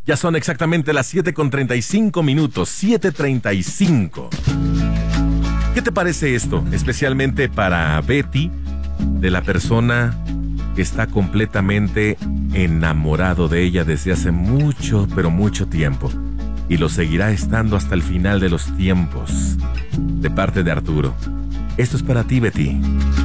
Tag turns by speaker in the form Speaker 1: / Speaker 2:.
Speaker 1: Ya son exactamente las 7:35, 7:35. ¿Qué te parece esto? Especialmente para Betty, de la persona que está completamente enamorado de ella desde hace mucho, pero mucho tiempo. Y lo seguirá estando hasta el final de los tiempos. De parte de Arturo. Esto es para ti, Betty.